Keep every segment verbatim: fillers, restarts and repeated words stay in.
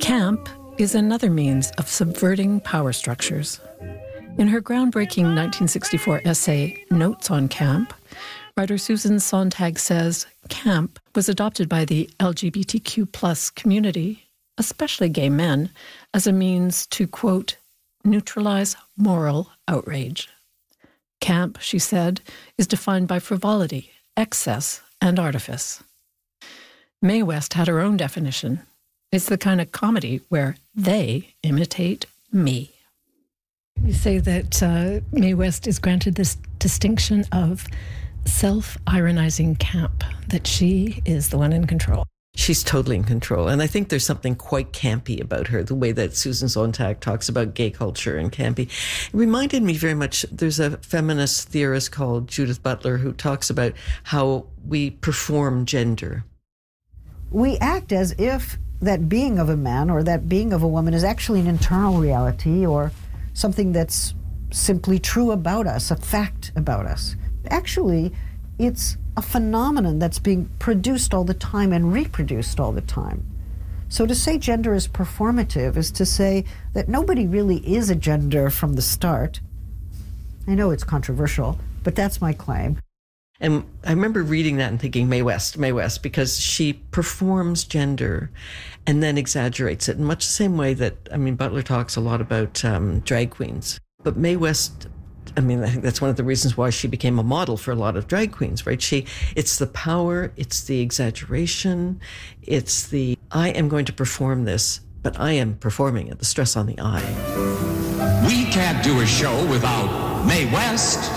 Camp is another means of subverting power structures. In her groundbreaking nineteen sixty-four essay, Notes on Camp, writer Susan Sontag says camp was adopted by the L G B T Q plus community, especially gay men, as a means to, quote, neutralize moral outrage. Camp, she said, is defined by frivolity, excess, and artifice. Mae West had her own definition. It's the kind of comedy where they imitate me. You say that uh, Mae West is granted this distinction of self-ironizing camp, that she is the one in control. She's totally in control. And I think there's something quite campy about her, the way that Susan Sontag talks about gay culture and campy. It reminded me very much, there's a feminist theorist called Judith Butler who talks about how we perform gender. We act as if that being of a man or that being of a woman is actually an internal reality or something that's simply true about us, a fact about us. Actually, it's a phenomenon that's being produced all the time and reproduced all the time. So to say gender is performative is to say that nobody really is a gender from the start. I know it's controversial, but that's my claim. And I remember reading that and thinking, Mae West, Mae West, because she performs gender and then exaggerates it in much the same way that, I mean, Butler talks a lot about um, drag queens. But Mae West, I mean, I think that's one of the reasons why she became a model for a lot of drag queens, right? She, it's the power, it's the exaggeration, it's the, I am going to perform this, but I am performing it, the stress on the I. We can't do a show without Mae West.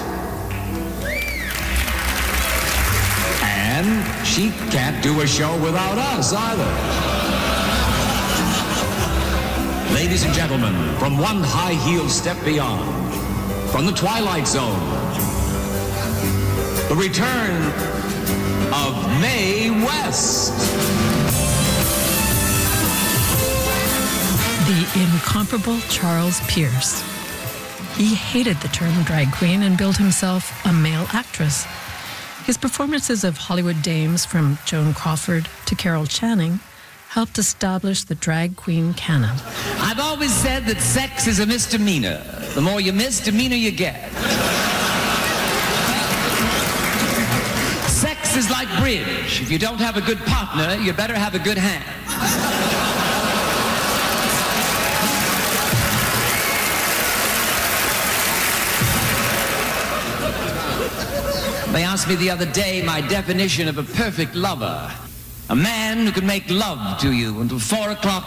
And she can't do a show without us either. Ladies and gentlemen, from one high heel step beyond, from the Twilight Zone, the return of Mae West. The incomparable Charles Pierce. He hated the term drag queen and billed himself a male actress. His performances of Hollywood dames from Joan Crawford to Carol Channing helped establish the drag queen canon. I've always said that sex is a misdemeanor. The more you misdemeanor you get. Sex is like bridge. If you don't have a good partner, you better have a good hand. They asked me the other day my definition of a perfect lover. A man who can make love to you until four o'clock